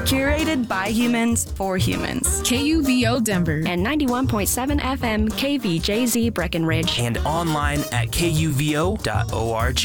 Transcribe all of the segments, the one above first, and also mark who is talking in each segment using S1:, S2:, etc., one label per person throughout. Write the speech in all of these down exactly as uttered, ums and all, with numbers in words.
S1: Curated by humans for humans.
S2: K U V O Denver.
S3: And ninety-one point seven F M K V J Z Breckenridge.
S4: And online at K U V O dot org.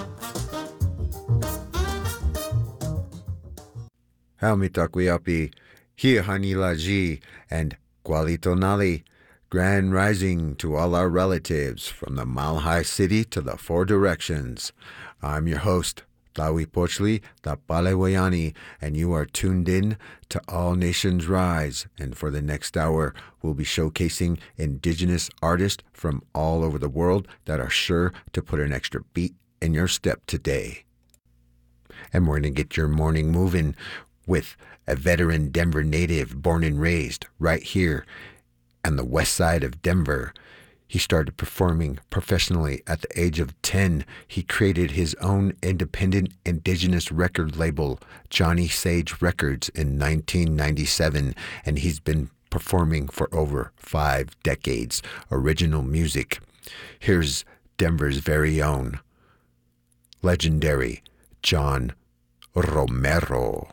S5: Haumitakuiapi, Hiahanilaji, and Gualito Nali. Grand rising to all our relatives from the Mile High City to the four directions. I'm your host, Tawi Pochli, Tapalewayani, and you are tuned in to All Nations Rise. And for the next hour, we'll be showcasing indigenous artists from all over the world that are sure to put an extra beat in your step today. And we're going to get your morning moving with a veteran Denver native born and raised right here on the west side of Denver. He started performing professionally at the age of ten. He created his own independent indigenous record label, Johnny Sage Records, in nineteen ninety-seven, and he's been performing for over five decades. Original music. Here's Denver's very own legendary John Romero.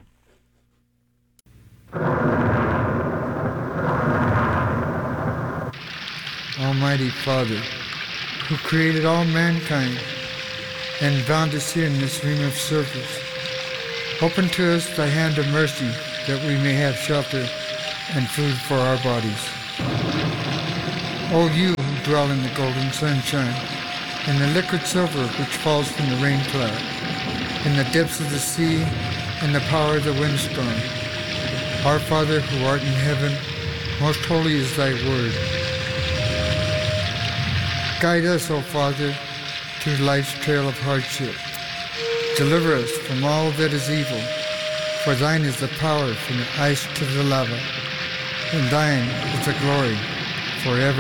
S6: Almighty Father, who created all mankind and bound us here in this ring of circles, open to us thy hand of mercy that we may have shelter and food for our bodies. O you who dwell in the golden sunshine, in the liquid silver which falls from the rain cloud, in the depths of the sea, and the power of the windstorm, our Father who art in heaven, most holy is thy word. Guide us, O Father, through life's trail of hardship. Deliver us from all that is evil, for thine is the power from the ice to the lava, and thine is the glory forever